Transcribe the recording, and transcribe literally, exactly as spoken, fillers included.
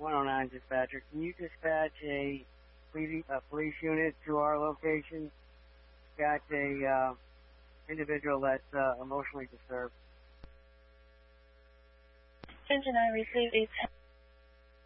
one oh nine dispatcher. Can you dispatch a police, a police unit to our location? Got a uh, individual that's uh, emotionally disturbed. Engine, I received a